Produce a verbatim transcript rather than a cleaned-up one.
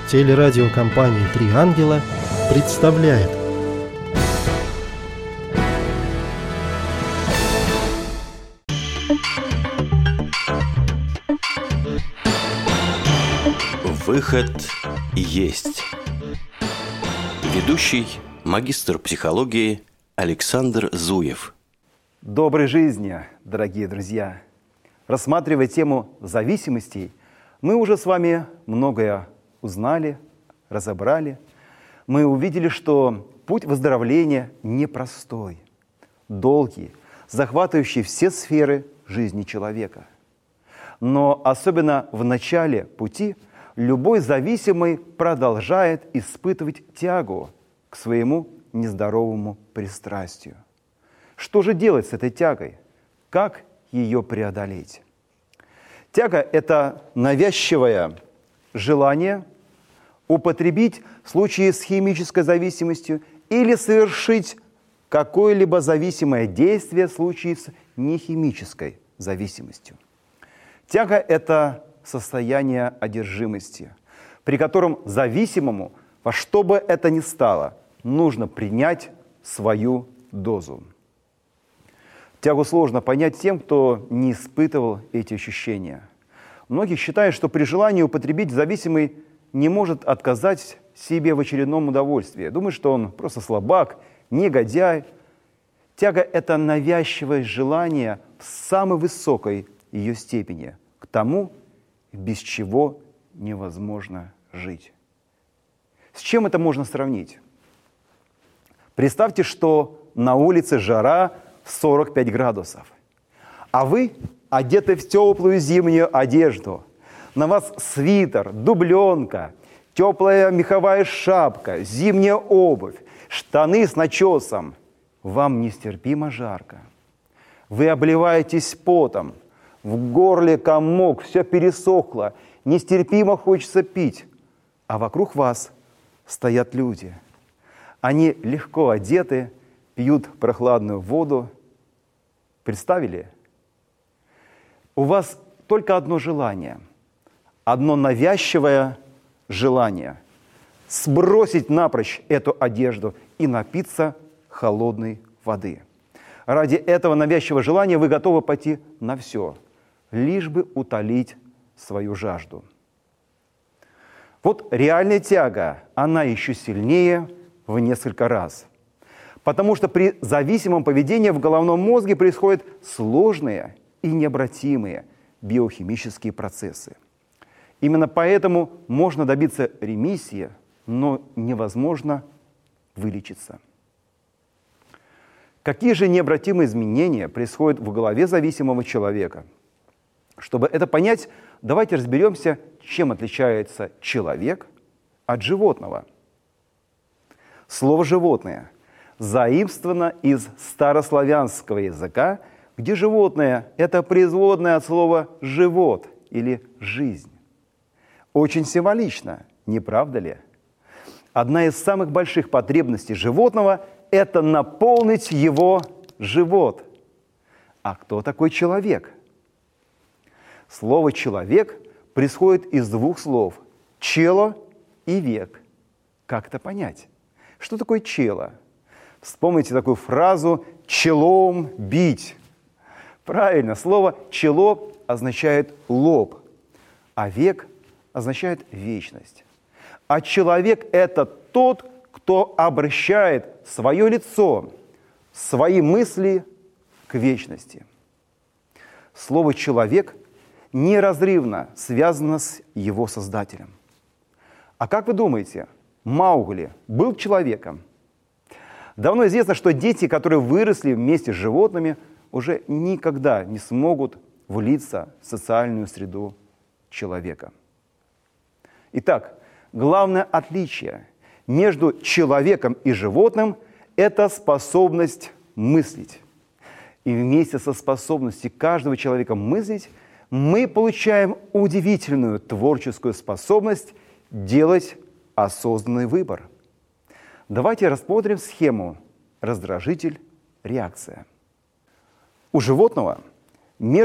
Телерадиокомпания «Три ангела» представляет. Выход есть. Ведущий, магистр психологии Александр Зуев. Доброй жизни, дорогие друзья! Рассматривая тему зависимостей, мы уже с вами многое узнали, разобрали. Мы увидели, что путь выздоровления непростой, долгий, захватывающий все сферы жизни человека. Но особенно в начале пути любой зависимый продолжает испытывать тягу к своему нездоровому пристрастию. Что же делать с этой тягой? Как ее преодолеть? Тяга – это навязчивое желание употребить в случае с химической зависимостью или совершить какое-либо зависимое действие в случае с нехимической зависимостью. Тяга – это состояние одержимости, при котором зависимому во что бы это ни стало нужно принять свою дозу. Тягу сложно понять тем, кто не испытывал эти ощущения. Многие считают, что при желании употребить зависимый не может отказать себе в очередном удовольствии. Думают, что он просто слабак, негодяй. Тяга – это навязчивое желание в самой высокой ее степени к тому, без чего невозможно жить. С чем это можно сравнить? Представьте, что на улице жара сорок пять градусов, а вы одеты в теплую зимнюю одежду. На вас свитер, дубленка, теплая меховая шапка, зимняя обувь, штаны с начесом. Вам нестерпимо жарко. Вы обливаетесь потом, в горле комок, все пересохло, нестерпимо хочется пить. А вокруг вас стоят люди. Они легко одеты, пьют прохладную воду. Представили? У вас только одно желание, одно навязчивое желание – сбросить напрочь эту одежду и напиться холодной воды. Ради этого навязчивого желания вы готовы пойти на все, лишь бы утолить свою жажду. Вот реальная тяга, она еще сильнее в несколько раз. Потому что при зависимом поведении в головном мозге происходят сложные и необратимые биохимические процессы. Именно поэтому можно добиться ремиссии, но невозможно вылечиться. Какие же необратимые изменения происходят в голове зависимого человека? Чтобы это понять, давайте разберемся, чем отличается человек от животного. Слово «животное» заимствовано из старославянского языка, где животное – это производное от слова «живот» или «жизнь». Очень символично, не правда ли? Одна из самых больших потребностей животного – это наполнить его живот. А кто такой человек? Слово «человек» происходит из двух слов – «чело» и «век». Как это понять? Что такое чело? Вспомните такую фразу «челом бить». Правильно, слово «чело» означает «лоб», а «век» означает «вечность». А человек – это тот, кто обращает свое лицо, свои мысли к вечности. Слово «человек» неразрывно связано с его создателем. А как вы думаете, Маугли был человеком? Давно известно, что дети, которые выросли вместе с животными, уже никогда не смогут влиться в социальную среду человека. Итак, главное отличие между человеком и животным – это способность мыслить. И вместе со способностью каждого человека мыслить мы получаем удивительную творческую способность делать осознанный выбор. Давайте рассмотрим схему раздражитель-реакция. У животного между